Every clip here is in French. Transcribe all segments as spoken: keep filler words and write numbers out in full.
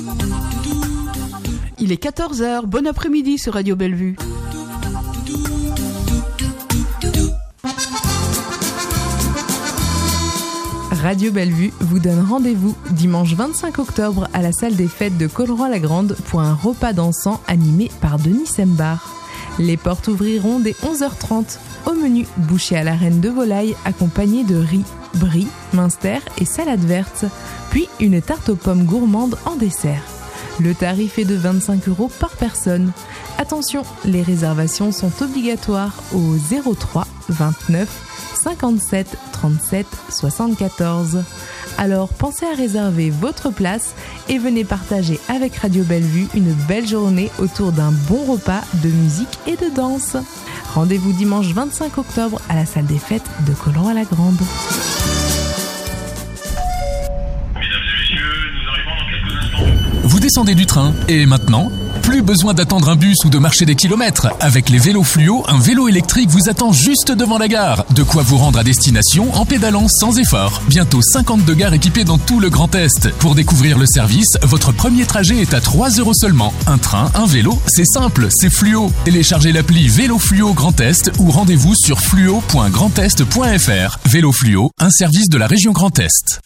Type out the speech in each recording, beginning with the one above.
Il est quatorze heures, bon après-midi sur Radio Bellevue. Radio Bellevue vous donne rendez-vous dimanche vingt-cinq octobre à la salle des fêtes de Colleroy-la-Grande pour un repas dansant animé par Denis Sembar. Les portes ouvriront dès onze heures trente. Au menu, bouchée à la reine de volaille accompagnée de riz, brie, minster et salade verte, puis une tarte aux pommes gourmande en dessert. Le tarif est de vingt-cinq euros par personne. Attention, les réservations sont obligatoires au zéro trois vingt-neuf cinquante-sept trente-sept soixante-quatorze. Alors pensez à réserver votre place et venez partager avec Radio Bellevue une belle journée autour d'un bon repas de musique et de danse. Rendez-vous dimanche vingt-cinq octobre à la salle des fêtes de Colleroy-la-Grande. Vous descendez du train et maintenant, plus besoin d'attendre un bus ou de marcher des kilomètres. Avec les vélos fluo, un vélo électrique vous attend juste devant la gare. De quoi vous rendre à destination en pédalant sans effort. Bientôt cinquante-deux gares équipées dans tout le Grand Est. Pour découvrir le service, votre premier trajet est à trois euros seulement. Un train, un vélo, c'est simple, c'est fluo. Téléchargez l'appli Vélo Fluo Grand Est ou rendez-vous sur fluo point grand est point f r. Vélo Fluo, un service de la région Grand Est.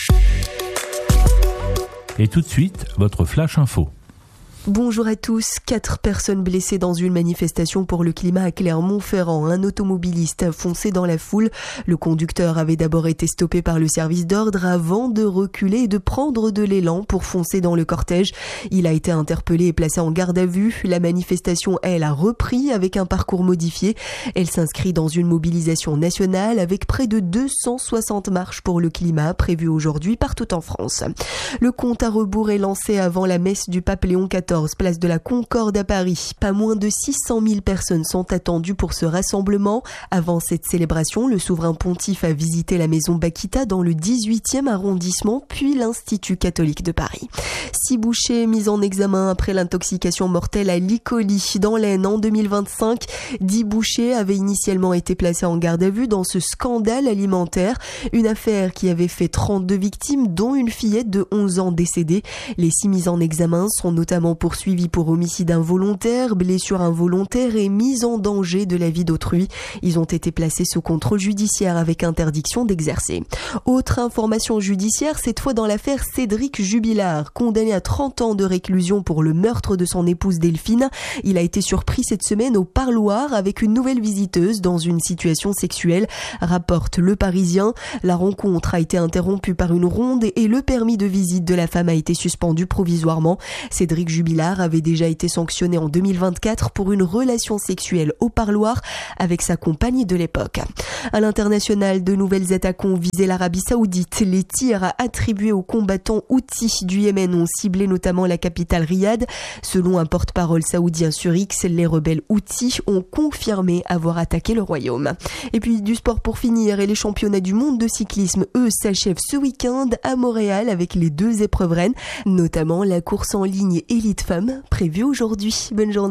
Et tout de suite, votre Flash Info. Bonjour à tous. Quatre personnes blessées dans une manifestation pour le climat à Clermont-Ferrand. Un automobiliste a foncé dans la foule. Le conducteur avait d'abord été stoppé par le service d'ordre avant de reculer et de prendre de l'élan pour foncer dans le cortège. Il a été interpellé et placé en garde à vue. La manifestation, elle, a repris avec un parcours modifié. Elle s'inscrit dans une mobilisation nationale avec près de deux cent soixante marches pour le climat prévues aujourd'hui partout en France. Le compte à rebours est lancé avant la messe du pape Léon quatorze. Place de la Concorde à Paris. Pas moins de six cent mille personnes sont attendues pour ce rassemblement. Avant cette célébration, le souverain pontife a visité la maison Bakita dans le dix-huitième arrondissement, puis l'Institut catholique de Paris. Six bouchers mis en examen après l'intoxication mortelle à l'Icoli dans l'Aisne en deux mille vingt-cinq. Dix bouchers avaient initialement été placés en garde à vue dans ce scandale alimentaire. Une affaire qui avait fait trente-deux victimes, dont une fillette de onze ans décédée. Les six mis en examen sont notamment poursuivis pour homicide involontaire, blessure involontaire et mise en danger de la vie d'autrui. Ils ont été placés sous contrôle judiciaire avec interdiction d'exercer. Autre information judiciaire, cette fois dans l'affaire Cédric Jubilard, condamné à trente ans de réclusion pour le meurtre de son épouse Delphine. Il a été surpris cette semaine au parloir avec une nouvelle visiteuse dans une situation sexuelle, rapporte Le Parisien. La rencontre a été interrompue par une ronde et le permis de visite de la femme a été suspendu provisoirement. Cédric Jubilard avait déjà été sanctionné en deux mille vingt-quatre pour une relation sexuelle au parloir avec sa compagne de l'époque. À l'international, de nouvelles attaques ont visé l'Arabie Saoudite. Les tirs attribués aux combattants Houthis du Yémen ont ciblé notamment la capitale Riyad. Selon un porte-parole saoudien sur X, les rebelles Houthis ont confirmé avoir attaqué le royaume. Et puis du sport pour finir, et les championnats du monde de cyclisme, eux, s'achèvent ce week-end à Montréal avec les deux épreuves reines, notamment la course en ligne élite femmes prévue aujourd'hui. Bonne journée.